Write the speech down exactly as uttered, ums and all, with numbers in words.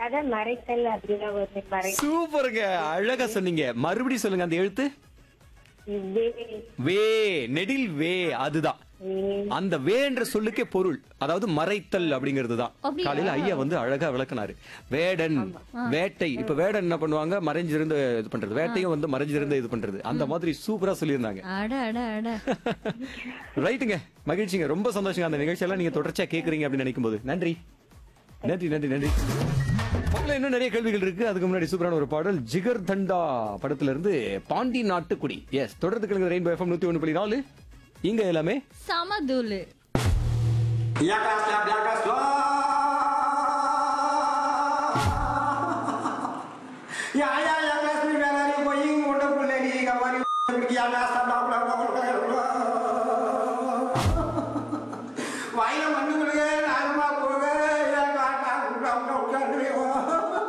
அதான் மறைத்தல் அப்படிதான் வருது. மறை சூப்பருங்க, அழகா சொன்னீங்க. மறுபடியும் சொல்லுங்க அந்த எழுத்து. வே வே, நெடில் வே, அதுதான் அந்த வேன்ற சொல்லுக்கே பொருள், அதாவது மறைத்தல் அப்படிங்கிறது தான். அப்படியா? காலையில ஐயா வந்து அழகா விளக்குனாரு. வேடன், வேட்டை. இப்ப வேடன் என்ன பண்ணுவாங்க, மறைஞ்சிருந்து இது பண்றது. வேட்டையும் வந்து மறைஞ்சிருந்து இது பண்றது. அந்த மாதிரி சூப்பரா சொல்லியிருந்தாங்க. அட அட அட ரைட்டுங்க, மகிழ்ச்சிங்க, ரொம்ப சந்தோஷங்க. அந்த நிகழ்ச்சியெல்லாம் நீங்க தொடர்ச்சியா கேக்குறீங்க அப்படின்னு நினைக்கும் போது நன்றி நன்றி நன்றி நன்றி. பக்கத்துல இன்னும் நிறைய கேள்விகள் இருக்கு. அதுக்கு முன்னாடி சூப்பரான ஒரு பாடல், ஜிகர் தண்டா படத்துல இருந்து பாண்டி நாட்டுக்குடி. எஸ், தொடர்ந்து கேளுங்க ரெயின்போ எஃப்எம் நூத்தி ஒண்ணு புள்ளி நாலு. இங்க எல்லாமே சமதூளு. Ya kasih, ya kasih. Ya ya ya kasih. Biar hari boying udah boleh di kamar. Pergi ya kasih.